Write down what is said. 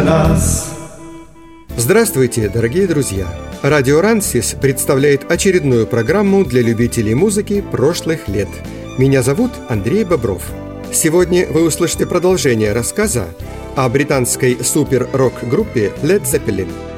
нас. Здравствуйте, дорогие друзья! Радио Рансис представляет очередную программу для любителей музыки прошлых лет. Меня зовут Андрей Бобров. Сегодня вы услышите продолжение рассказа о британской супер-рок-группе Led Zeppelin.